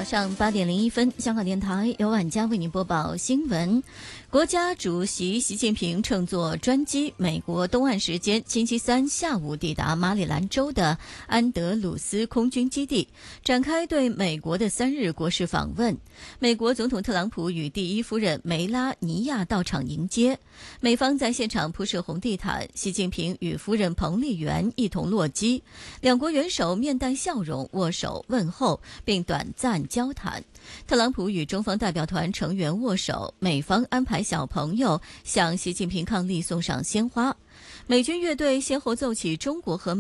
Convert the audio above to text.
上8:01，香港电台由晚佳为您播报新闻。国家主席习近平乘坐专机，美国东岸时间星期三下午抵达马里兰州的安德鲁斯空军基地，展开对美国的3日国事访问。美国总统特朗普与第一夫人梅拉尼亚到场迎接，美方在现场铺设红地毯，习近平与夫人彭丽媛一同落机，两国元首面带笑容握手问候，并短暂交谈。特朗普与中方代表团成员握手，美方安排小朋友向习近平伉俪送上鲜花。美军乐队先后奏起中国和